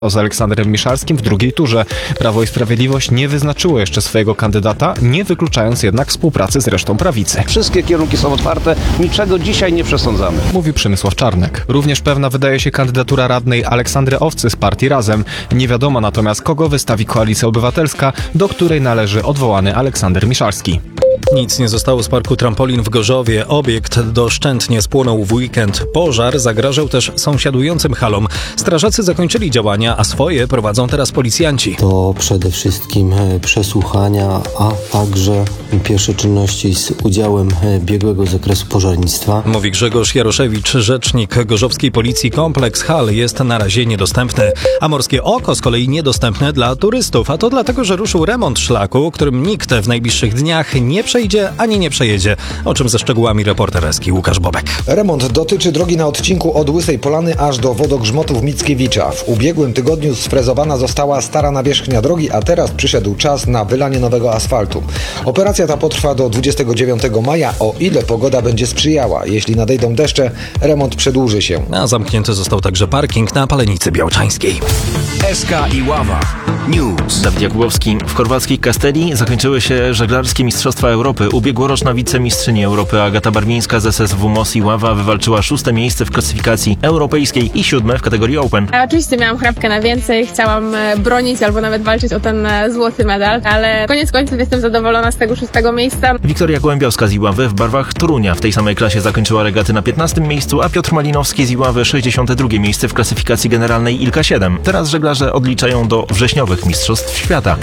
z Aleksandrem Miszalskim w drugiej turze. Prawo i Sprawiedliwość nie wyznaczyło jeszcze swojego kandydata, nie wykluczając jednak współpracy z resztą prawicy. Wszystkie kierunki są otwarte, niczego dzisiaj nie przesądzamy. Mówi Przemysław Czarnek. Również pewna wydaje się kandydatura radnej Aleksandry Owcy z partii Razem. Nie wiadomo natomiast, kogo wystawi Koalicja Obywatelska, do której należy odwołany Aleksander Miszalski. Nic nie zostało z parku trampolin w Gorzowie. Obiekt doszczętnie spłonął w weekend. Pożar zagrażał też sąsiadującym halom. Strażacy zakończyli działania, a swoje prowadzą teraz policjanci. To przede wszystkim przesłuchania, a także pierwsze czynności z udziałem biegłego z zakresu pożarnictwa. Mówi Grzegorz Jaroszewicz, rzecznik gorzowskiej policji. Kompleks hal jest na razie niedostępny, a Morskie Oko z kolei niedostępne dla turystów. A to dlatego, że ruszył remont szlaku, którym nikt w najbliższych dniach nie przejdzie ani nie przejedzie. O czym ze szczegółami reporter Eski Łukasz Bobek. Remont dotyczy drogi na odcinku od Łysej Polany aż do wodogrzmotów Mickiewicza. W ubiegłym tygodniu sfrezowana została stara nawierzchnia drogi, a teraz przyszedł czas na wylanie nowego asfaltu. Operacja ta potrwa do 29 maja, o ile pogoda będzie sprzyjała. Jeśli nadejdą deszcze, remont przedłuży się. A zamknięty został także parking na Palenicy Białczańskiej. SK i Ława News. Dawid Jakubowski. W chorwackiej Castelli zakończyły się żeglarskie Mistrzostwa Europy. Ubiegłoroczna wicemistrzyni Europy Agata Barwińska z SSW Mos i Ława wywalczyła 6. miejsce w klasyfikacji europejskiej i 7. w kategorii Open. Oczywiście miałam chrapkę na więcej, chciałam bronić albo nawet walczyć o ten złoty medal, ale koniec końców jestem zadowolona z tego 6. miejsca. Wiktoria Gołębiowska z Iławy w barwach Torunia w tej samej klasie zakończyła regaty na 15. miejscu, a Piotr Malinowski z Iławy 62. miejsce w klasyfikacji generalnej ILKA 7. Teraz żeglarze odliczają do wrześniowych Mistrzostw Świata.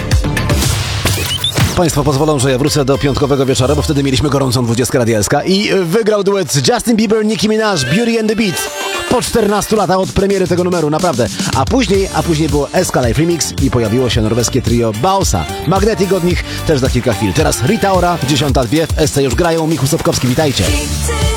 Państwo pozwolą, że ja wrócę do piątkowego wieczora, bo wtedy mieliśmy gorącą 20 Radia SK i wygrał duet Justin Bieber, Nicki Minaj, Beauty and the Beat. Po 14 latach od premiery tego numeru, naprawdę. A później było SK Live Remix i pojawiło się norweskie trio Bausa. Magnetic od nich też za kilka chwil. Teraz Rita Ora, 10:02 w SC już grają. Michał Sopkowski, witajcie.